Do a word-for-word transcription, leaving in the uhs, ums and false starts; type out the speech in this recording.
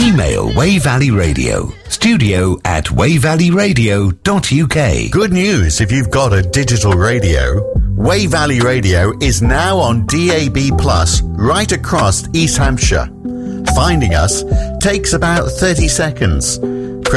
Email Wey Valley Radio, studio at wey valley radio dot u k. Good news if you've got a digital radio. Wey Valley Radio is now on D A B plus right across East Hampshire. Finding us takes about thirty seconds.